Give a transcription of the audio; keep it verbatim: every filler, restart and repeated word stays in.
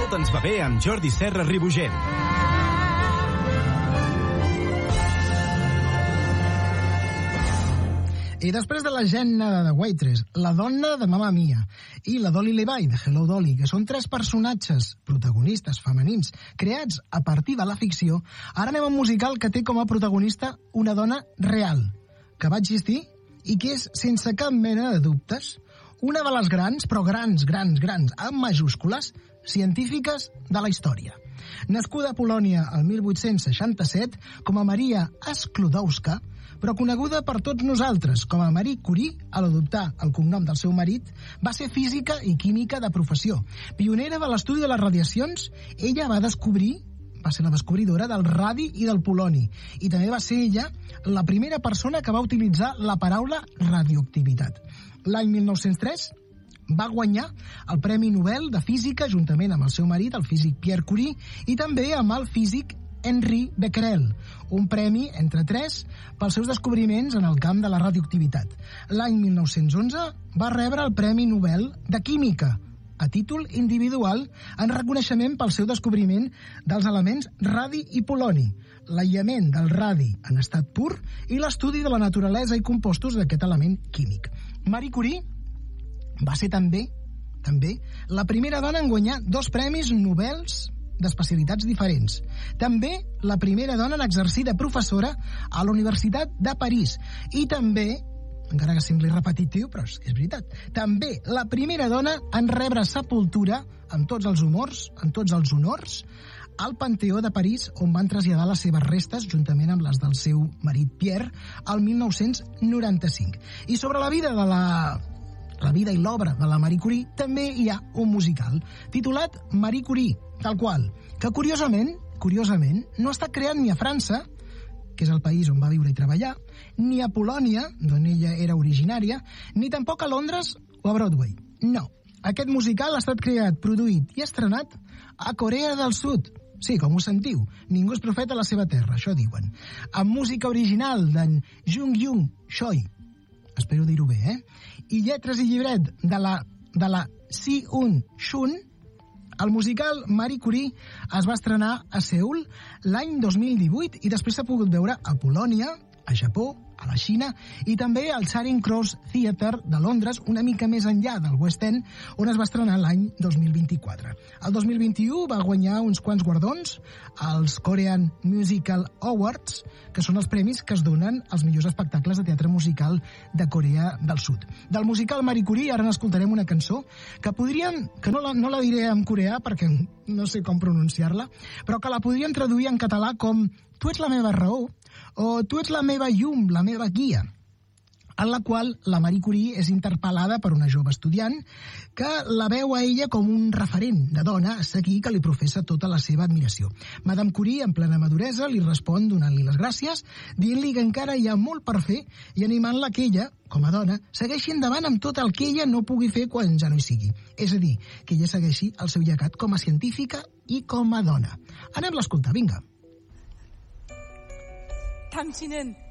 Tot ens va bé amb Jordi Serra Ribugent. I després de la Jenna de The Waitress, la dona de Mamma Mia i la Dolly Levi de Hello Dolly, que són tres personatges protagonistes femenins creats a partir de la ficció, ara anem a un musical que té com a protagonista una dona real, que va existir i que és, sense cap mena de dubtes, una de les grans, però grans, grans, grans, amb majúscules, científiques de la història. Nascuda a Polònia el mil vuit-cents seixanta-set com a Maria Sklodowska, però coneguda per tots nosaltres com a Marie Curie, a l'adoptar el cognom del seu marit, va ser física i química de professió. Pionera de l'estudi de les radiacions, ella va descobrir, va ser la descobridora del radi i del poloni, i també va ser ella la primera persona que va utilitzar la paraula radioactivitat. L'any mil nou-cents tres va guanyar el Premi Nobel de Física juntament amb el seu marit, el físic Pierre Curie, i també amb el físic Henri Becquerel, un premi entre tres pels seus descobriments en el camp de la radioactivitat. L'any mil nou-cents onze va rebre el Premi Nobel de Química a títol individual en reconeixement pel seu descobriment dels elements radi i poloni, l'aïllament del radi en estat pur i l'estudi de la naturalesa i compostos d'aquest element químic. Marie Curie va ser també també la primera dona en guanyar dos premis Nobels d'especialitats diferents. També la primera dona en exercir de professora a la Universitat de París. I també, encara que sembli repetitiu, però és, és veritat, també la primera dona en rebre sepultura amb tots els honors, amb tots els honors, al Panteó de París, on van traslladar les seves restes, juntament amb les del seu marit Pierre, al mil nou-cents noranta-cinc. I sobre la vida de la... la vida i l'obra de la Marie Curie, també hi ha un musical titulat Marie Curie, tal qual, que curiosament, curiosament, no està creat ni a França, que és el país on va viure i treballar, ni a Polònia, d'on ella era originària, ni tampoc a Londres o a Broadway. No, aquest musical ha estat creat, produït i estrenat a Corea del Sud. Sí, com ho sentiu, ningú és profeta a la seva terra, això diuen. Amb música original d'en Jung Young Choi, espero dir-ho bé, eh? I lletres i llibret de la, de la Si-un Shun, el musical Marie Curie es va estrenar a Seül l'any dos mil divuit i després s'ha pogut veure a Polònia, a Japó, a la Xina i també al Charing Cross Theatre de Londres, una mica més enllà del West End, on es va estrenar l'any dos mil vint-i-quatre. El dos mil vint-i-u va guanyar uns quants guardons als Korean Musical Awards, que són els premis que es donen als millors espectacles de teatre musical de Corea del Sud. Del musical Marie Curie ara n'escoltarem una cançó que podríem, que no la, no la diré en coreà perquè no sé com pronunciar-la, però que la podríem traduir en català com Tu ets la meva raó, o Tu ets la meva llum, la meva guia, en la qual la Marie Curie és interpel·lada per una jove estudiant que la veu a ella com un referent de dona a seguir que li professa tota la seva admiració. Madame Curie, en plena maduresa, li respon donant-li les gràcies, dient-li que encara hi ha molt per fer i animant-la que ella, com a dona, segueixi endavant amb tot el que ella no pugui fer quan ja no hi sigui. És a dir, que ella segueixi el seu llegat com a científica i com a dona. Anem-la a escoltar, vinga. 당신은